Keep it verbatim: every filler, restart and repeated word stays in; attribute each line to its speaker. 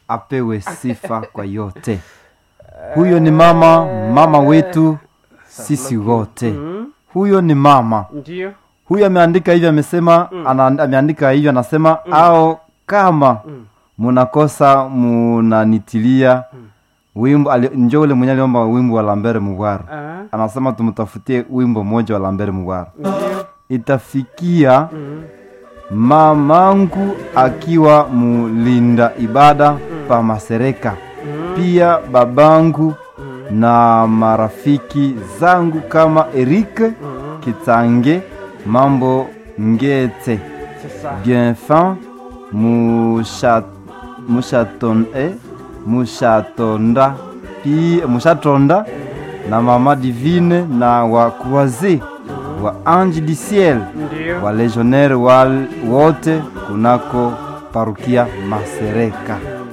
Speaker 1: apewe sifa kwa yote. Huyo ni mama, mama wetu sisi wote. Huyo ni mama.
Speaker 2: Ndio.
Speaker 1: Huyo ameandika hivi, amesema mm. ana, ameandika hivi anasema mm. au kama mm. munakosa munanitilia mm. wimbo njoo ule mwenye aliomba wimbo wa Lambert Mugwara. Uh-huh. Anasema tumtafutie wimbo mmoja wa Lambert Mugwara. Uh-huh. Itafikia uh-huh. mamangu akiwa mulinda ibada uh-huh. pa Masereka. Uh-huh. Pia babangu uh-huh. na marafiki zangu kama Eric uh-huh. Kitange Mambo Ngete Bienfan Mushat Mushaton eh Mushatonda Pi Mushatonda na Mama Divine na wa Croisé wa Ange du Ciel wa Legionnaire wal wote kunako parukia Masereka.